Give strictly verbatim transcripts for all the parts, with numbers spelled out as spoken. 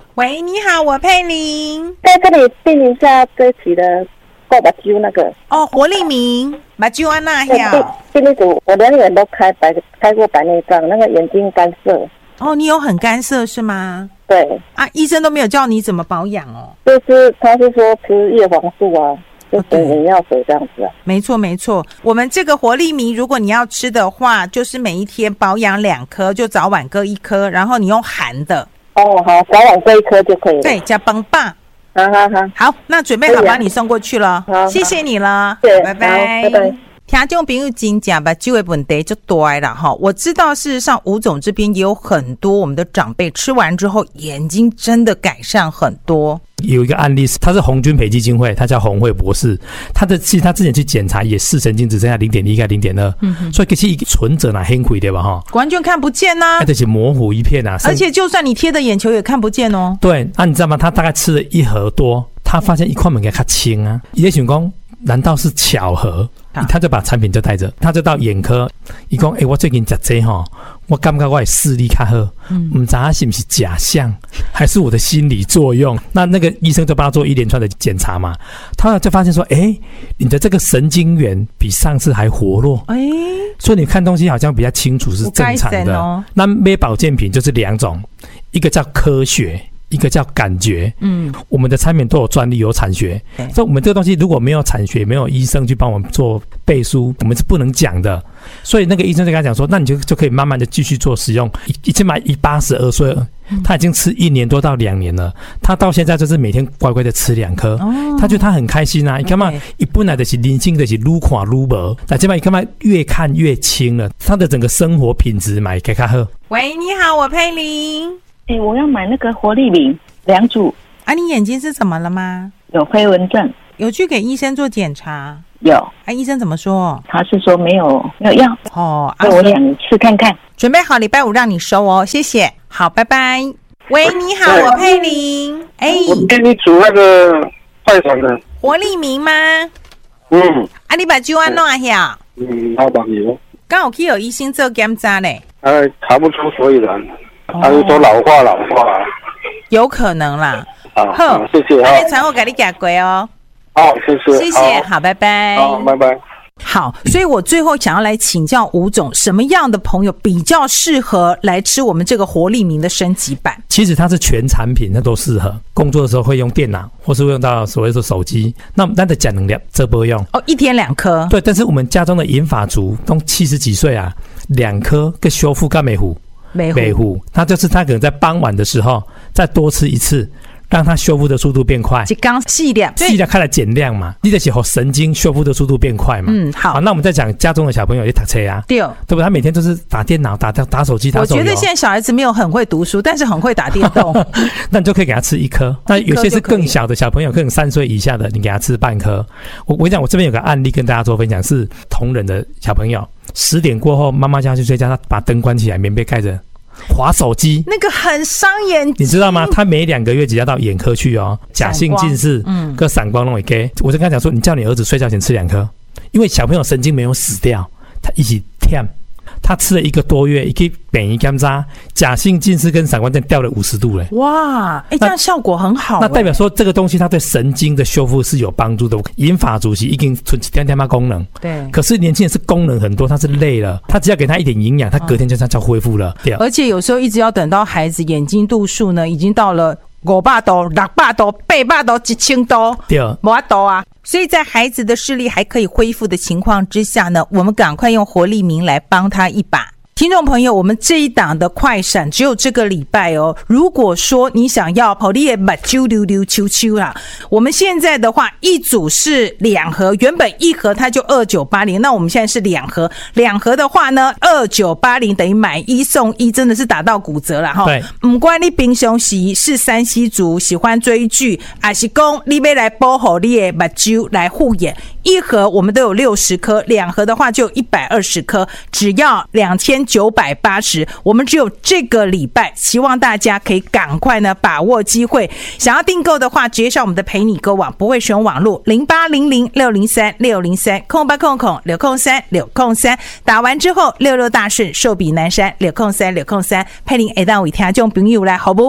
喂，你好，我佩玲， 在这里订一下这期的过把揪那个哦，活力明，把揪安娜呀， 订那组我两眼都开白，开过白内障，那个眼睛干涩。 哦，你有很干涩是吗？ 对啊，医生都没有教你怎么保养哦。 就是他是说吃叶黄素啊。就等眼药水这样子啊， 没错没错。我们这个活力明，如果你要吃的话，就是每一天保养两颗，就早晚各一颗，然后你用含的。 哦，好，早晚各一颗就可以了。 对，加棒棒。 好好好， 好，那准备好把你送过去了。 好， 谢谢你了， 对， 拜拜， 拜拜。 听众朋友真正把这个问题就大了哈，我知道事实上吴总这边也有很多我们的长辈吃完之后眼睛真的改善很多。 有一个案例是，他是红军培基金会，他叫洪慧博士，他的其实他之前去检查也视神经只剩下 零点一 跟 零点二， 所以其实一个存者哪很亏对吧哈， 完全看不见呐、啊， 而且模糊一片啊， 而且就算你贴的眼球也看不见哦。 对，啊你知道吗？他大概吃了一盒多，他发现一块门给他轻啊，也想说难道是巧合？他就把产品就带着，他就到眼科，他说：“哎、欸，我最近吃这吼，我感觉我的视力较好，嗯，不知道是不是假象，还是我的心理作用？”那那个医生就帮他做一连串的检查嘛，他就发现说：“哎、欸，你的这个神经元比上次还活络，哎、欸，所以你看东西好像比较清楚，是正常的。哦”那买保健品就是两种，一个叫科学。一个叫感觉，嗯，我们的产品都有专利有产学，所以我们这个东西如果没有产学，没有医生去帮我们做背书，我们是不能讲的。所以那个医生就跟他讲说，那你就就可以慢慢的继续做使用。已经买一八十二岁了，他已经吃一年多到两年了，他到现在就是每天乖乖的吃两颗，哦、他觉得他很开心啊。你看嘛，一本来就是人生就是愈看愈无，但这嘛你看嘛越看越清了，他的整个生活品质嘛也更加好。 喂，你好，我佩玲。 哎、欸，我要买那个活力明两组啊！你眼睛是怎么了吗？ 有飞蚊症， 有去给医生做检查？ 有啊，医生怎么说？ 他是说没有没有药哦，啊，我想试看看。 准备好礼拜五让你收哦，谢谢。好，拜拜。喂，你好，我佩玲。哎、欸， 我给你煮那个快闪的活力明吗？ 嗯， 啊，你把酒安弄下。 嗯，好吧，有。 刚好去有医生做检查嘞。 哎，查不出所以然。他是说老化老化、啊， 有可能啦。 好，好谢谢啊。 传我给你改归哦。 好，谢谢， 谢谢，好，拜拜。 好，拜拜。 好，所以我最后想要来请教吴总，什么样的朋友比较适合来吃我们这个活力明的升级版？ 其实它是全产品，那都适合。工作的时候会用电脑，或是会用到所谓的手机。那我们单的讲能量，这不会用哦，一天两颗。 对，但是我们家中的银发族都七十几岁啊，两颗跟修复干美虎。美虎，他就是他可能在傍晚的时候再多吃一次，让它修复的速度变快。 就刚细量， 细量看来减量嘛，你的时候神经修复的速度变快嘛。 嗯，好。 好，那我们再讲家中的小朋友也读册啊，对，对不对？他每天都是打电脑、打打手机、打手游。 我觉得现在小孩子没有很会读书，但是很会打电动。 那你就可以给他吃一颗。那有些是更小的小朋友，可能三岁以下的，你给他吃半颗。我我跟你讲，我这边有个案例跟大家做分享，是同仁的小朋友。十点过后，妈妈叫他去睡觉，他把灯关起来，棉被盖着，滑手机， 那个很伤眼睛， 你知道吗？他每两个月只要到眼科去哦，假性近视，嗯，跟散光都会给。我就跟他讲说，你叫你儿子睡觉前吃两颗，因为小朋友神经没有死掉，他一起跳。他吃了一个多月，一个便宜检查，假性近视跟散光灯掉了五十度嘞！ 哇，哎、欸，这样效果很好、欸。 那代表说这个东西它对神经的修复是有帮助的。银发主席已经存一点点嘛功能，对。可是年轻人是功能很多，他是累了，他只要给他一点营养，他隔天就就恢复了。对。 而且有时候一直要等到孩子眼睛度数呢，已经到了五百度、六百度、八百度、一千度，对，没法度啊。所以在孩子的视力还可以恢复的情况之下呢，我们赶快用活力明来帮他一把。听众朋友，我们这一档的快闪只有这个礼拜哦。如果说你想要跑你的目睭溜溜秋秋啦，我们现在的话一组是两盒，原本一盒它就二九八零，那我们现在是两盒，两盒的话呢二九八零等于买一送一，真的是打到骨折了哈。对，不管你平常时是山西族喜欢追剧，还是讲你要来保护你的目睭来护眼，一盒我们都有六十颗，两盒的话就有一百二十颗，只要两千九百八十，我们只有这个礼拜，希望大家可以赶快呢把握机会。想要订购的话，直接上我们的陪你购网，不会使用网络零八零零六零三六零三空八空空六空三六空三，打完之后六六大顺寿比南山六空三六空三，陪您下当为听众朋友来好不？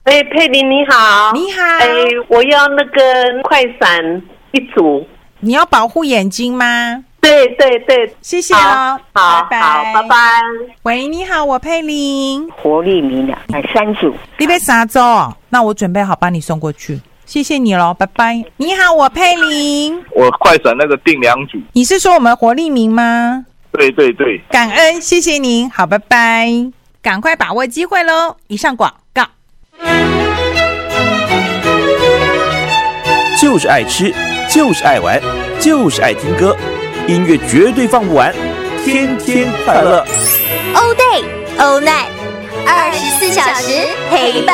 哎，佩玲你好， 你好， 哎，我要那个快闪一组。 你要保护眼睛吗？ 对对对， 谢谢哦， 好， 拜拜， 好，拜拜。 喂，你好，我佩玲， 活力明了，买三组， 你被啥走？那我准备好把你送过去，谢谢你咯，拜拜。你好，我佩玲， 我快闪那个定两组。 你是说我们活力明吗？ 对对对， 感恩，谢谢您，好，拜拜，赶快把握机会咯。以上广告。 就是爱吃，就是爱玩，就是爱听歌，音乐绝对放不完，天天快乐。 All day, all night，二十四小时陪伴。